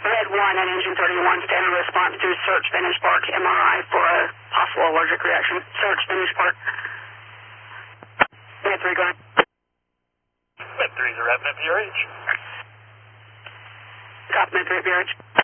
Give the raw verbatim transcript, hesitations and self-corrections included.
Red one and Engine thirty-one, standard response to search Vintage Park M R I for a possible allergic reaction. Search Vintage Park. Med three, go ahead. Med three is a rapid P R H. Copy, Med three, P R H.